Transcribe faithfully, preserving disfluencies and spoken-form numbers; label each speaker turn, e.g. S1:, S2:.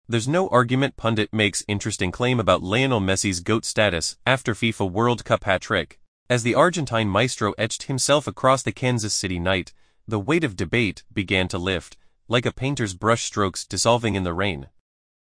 S1: There's no argument. Pundit makes interesting claim about Lionel Messi's GOAT status after FIFA World Cup hat-trick. As the Argentine maestro etched himself across the Kansas City night, the weight of debate began to lift, like a painter's brush strokes dissolving in the rain.